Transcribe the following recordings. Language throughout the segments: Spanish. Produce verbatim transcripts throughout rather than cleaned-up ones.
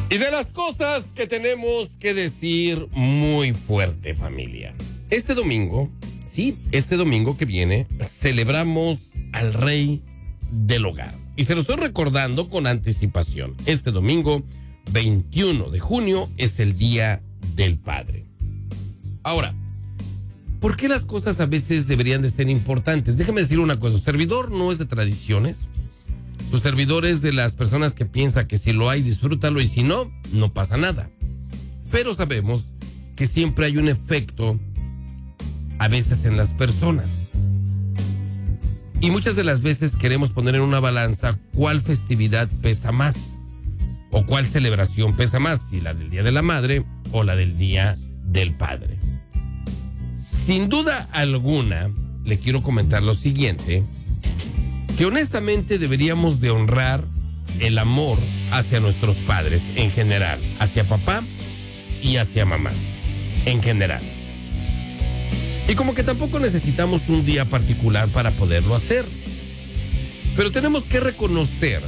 Y de las cosas que tenemos que decir muy fuerte, familia. Este domingo, sí, este domingo que viene, celebramos al Rey del Hogar. Y se lo estoy recordando con anticipación. Este domingo, veintiuno de junio, es el Día del Padre. Ahora, ¿por qué las cosas a veces deberían de ser importantes? Déjame decir una cosa, su servidor no es de tradiciones. Su servidor es de las personas que piensa que si lo hay, disfrútalo, y si no, no pasa nada. Pero sabemos que siempre hay un efecto a veces en las personas. Y muchas de las veces queremos poner en una balanza cuál festividad pesa más o cuál celebración pesa más, si la del Día de la Madre o la del Día del Padre. Sin duda alguna, le quiero comentar lo siguiente, que honestamente deberíamos de honrar el amor hacia nuestros padres en general, hacia papá y hacia mamá en general. Y como que tampoco necesitamos un día particular para poderlo hacer. Pero tenemos que reconocer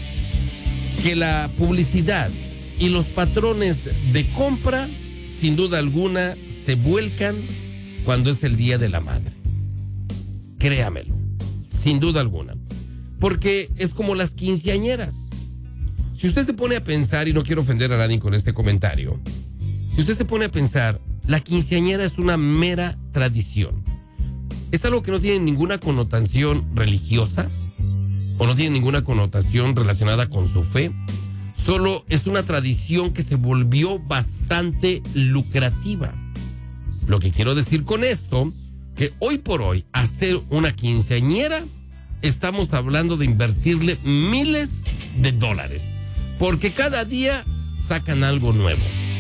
que la publicidad y los patrones de compra, sin duda alguna, se vuelcan cuando es el Día de la Madre. Créamelo, sin duda alguna. Porque es como las quinceañeras. Si usted se pone a pensar, y no quiero ofender a nadie con este comentario, si usted se pone a pensar, la quinceañera es una mera tradición. Es algo que no tiene ninguna connotación religiosa o no tiene ninguna connotación relacionada con su fe. Solo es una tradición que se volvió bastante lucrativa. Lo que quiero decir con esto, que hoy por hoy hacer una quinceañera, estamos hablando de invertirle miles de dólares, porque cada día sacan algo nuevo.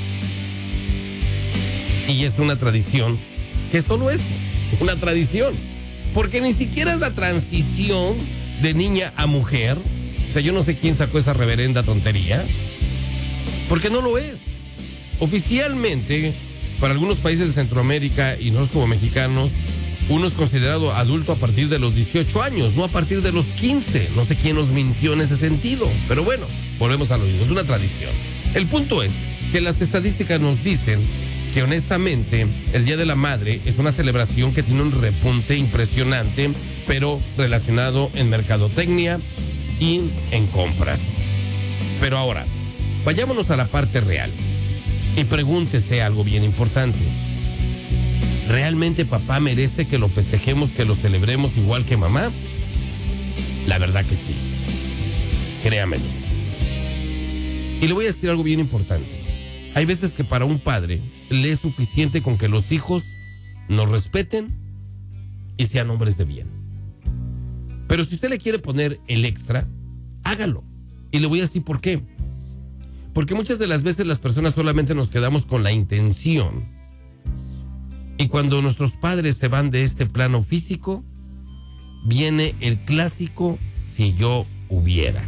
Y es una tradición que solo es una tradición, porque ni siquiera es la transición de niña a mujer. O sea, yo no sé quién sacó esa reverenda tontería, porque no lo es. Oficialmente, para algunos países de Centroamérica y nosotros como mexicanos, uno es considerado adulto a partir de los dieciocho años, no a partir de los quince. No sé quién nos mintió en ese sentido, pero bueno, volvemos a lo mismo, es una tradición. El punto es que las estadísticas nos dicen que honestamente el Día de la Madre es una celebración que tiene un repunte impresionante, pero relacionado en mercadotecnia y en compras. Pero ahora, vayámonos a la parte real y pregúntese algo bien importante. ¿Realmente papá merece que lo festejemos, que lo celebremos igual que mamá? La verdad que sí. Créamelo. Y le voy a decir algo bien importante. Hay veces que para un padre le es suficiente con que los hijos nos respeten y sean hombres de bien. Pero si usted le quiere poner el extra, hágalo. Y le voy a decir por qué. Porque muchas de las veces las personas solamente nos quedamos con la intención. Y cuando nuestros padres se van de este plano físico, viene el clásico si yo hubiera.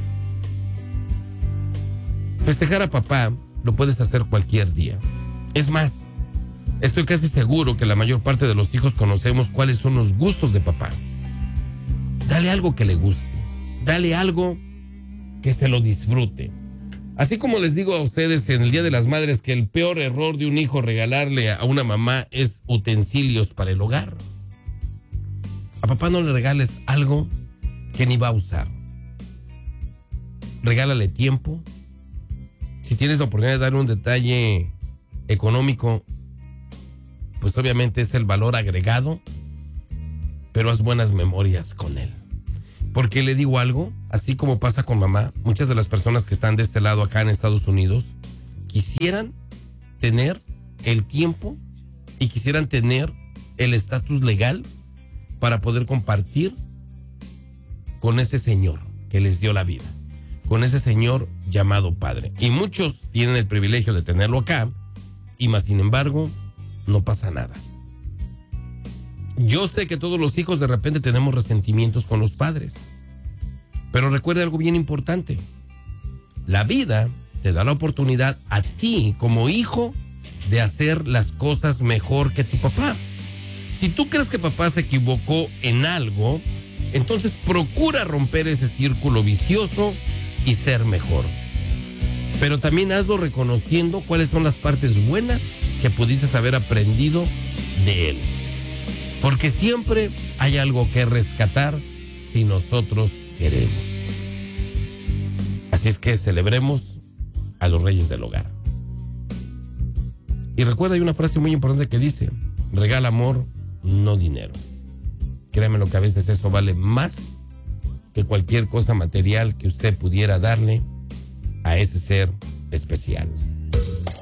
Festejar a papá lo puedes hacer cualquier día. Es más, estoy casi seguro que la mayor parte de los hijos conocemos cuáles son los gustos de papá. Dale algo que le guste. Dale algo que se lo disfrute. Así como les digo a ustedes en el Día de las Madres que el peor error de un hijo regalarle a una mamá es utensilios para el hogar. A papá no le regales algo que ni va a usar. Regálale tiempo. Si tienes la oportunidad de darle un detalle económico, pues obviamente es el valor agregado, pero haz buenas memorias con él. Porque le digo algo, así como pasa con mamá, muchas de las personas que están de este lado acá en Estados Unidos quisieran tener el tiempo y quisieran tener el estatus legal para poder compartir con ese señor que les dio la vida, con ese señor llamado padre. Y muchos tienen el privilegio de tenerlo acá, y más sin embargo, no pasa nada. Yo sé que todos los hijos de repente tenemos resentimientos con los padres, pero recuerda algo bien importante. La vida te da la oportunidad a ti como hijo de hacer las cosas mejor que tu papá. Si tú crees que papá se equivocó en algo, entonces procura romper ese círculo vicioso y ser mejor. pero también hazlo reconociendo cuáles son las partes buenas que pudieses haber aprendido de él. Porque siempre hay algo que rescatar si nosotros queremos. Así es que celebremos a los reyes del hogar. Y recuerda, hay una frase muy importante que dice: regala amor, no dinero. Créeme lo que a veces eso vale más que cualquier cosa material que usted pudiera darle a ese ser especial.